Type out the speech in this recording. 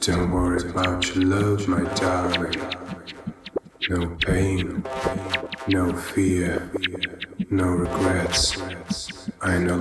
Don't worry about your love, my darling. No pain, no fear, no regrets. I know